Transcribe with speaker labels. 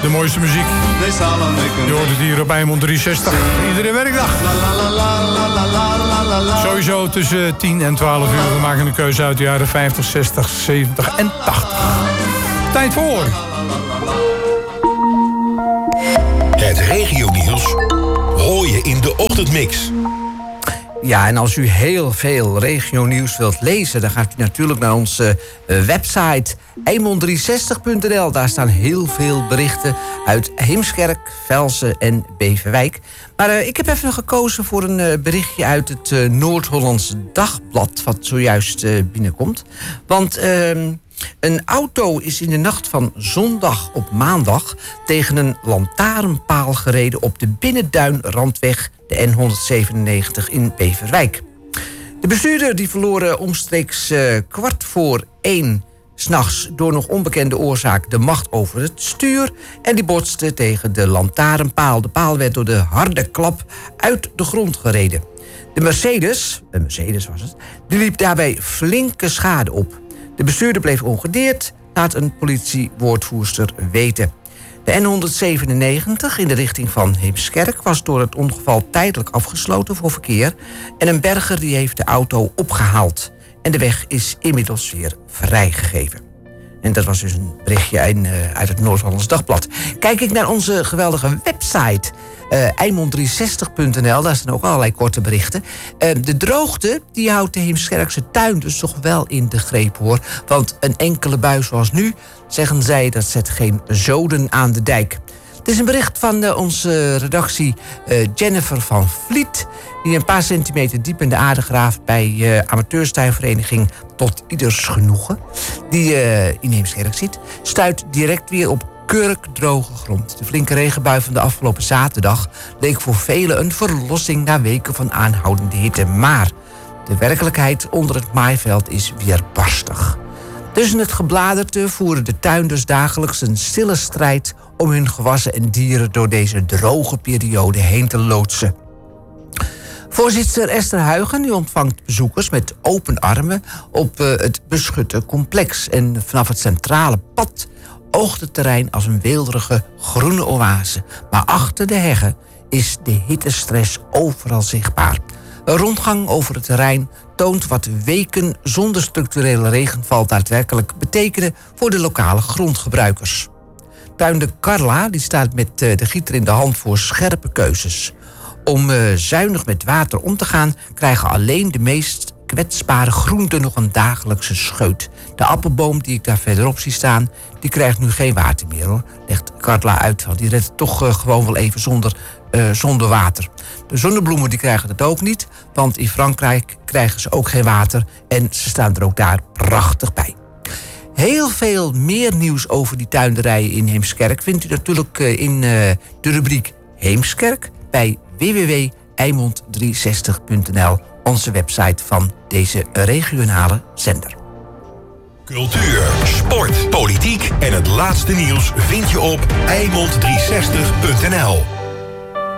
Speaker 1: De mooiste muziek. Je hoort het hier op Eimond 360. Iedere werkdag. Sowieso tussen 10 en 12 uur. We maken een keuze uit de jaren 50, 60, 70 en 80. Tijd voor.
Speaker 2: Het regionieuws hoor je in de ochtendmix.
Speaker 3: Ja, en als u heel veel regionieuws wilt lezen, dan gaat u natuurlijk naar onze website eimond360.nl. Daar staan heel veel berichten uit Heemskerk, Velsen en Beverwijk. Maar ik heb even gekozen voor een berichtje uit het Noord-Hollands Dagblad, wat zojuist binnenkomt. Want een auto is in de nacht van zondag op maandag tegen een lantaarnpaal gereden op de Binnenduinrandweg, de N197 in Beverwijk. De bestuurder die verloor omstreeks 1:15 s'nachts door nog onbekende oorzaak de macht over het stuur en die botste tegen de lantaarnpaal. De paal werd door de harde klap uit de grond gereden. De Mercedes, een Mercedes was het, die liep daarbij flinke schade op. De bestuurder bleef ongedeerd, laat een politiewoordvoerster weten. De N197 in de richting van Heemskerk was door het ongeval tijdelijk afgesloten voor verkeer en een berger die heeft de auto opgehaald. En de weg is inmiddels weer vrijgegeven. En dat was dus een berichtje uit het Noord-Hollands Dagblad. Kijk ik naar onze geweldige website, eimond360.nl, daar staan ook allerlei korte berichten. De droogte die houdt de Heemskerkse tuin dus toch wel in de greep, hoor. Want een enkele bui zoals nu, zeggen zij, dat zet geen zoden aan de dijk. Het is een bericht van onze redactie Jennifer van Vliet, die een paar centimeter diep in de aarde graaft bij amateurstuinvereniging Tot Ieders Genoegen, die in Heemskerk zit, stuit direct weer op kurkdroge grond. De flinke regenbui van de afgelopen zaterdag leek voor velen een verlossing na weken van aanhoudende hitte. Maar de werkelijkheid onder het maaiveld is weerbarstig. Tussen het gebladerte voeren de tuinders dagelijks een stille strijd om hun gewassen en dieren door deze droge periode heen te loodsen. Voorzitter Esther Huygen die ontvangt bezoekers met open armen op het beschutte complex. En vanaf het centrale pad oogt het terrein als een weelderige groene oase. Maar achter de heggen is de hittestress overal zichtbaar. Een rondgang over het terrein toont wat weken zonder structurele regenval daadwerkelijk betekenen voor de lokale grondgebruikers. Tuinder Carla die staat met de gieter in de hand voor scherpe keuzes. Om zuinig met water om te gaan, krijgen alleen de meest kwetsbare groenten nog een dagelijkse scheut. De appelboom die ik daar verderop zie staan, die krijgt nu geen water meer, hoor. Legt Carla uit, want die redt het toch gewoon wel even zonder water. De zonnebloemen die krijgen het ook niet, want in Frankrijk krijgen ze ook geen water en ze staan er ook daar prachtig bij. Heel veel meer nieuws over die tuinderijen in Heemskerk vindt u natuurlijk in de rubriek Heemskerk bij www.eimond360.nl, onze website van deze regionale zender.
Speaker 2: Cultuur, sport, politiek en het laatste nieuws vind je op eimond360.nl.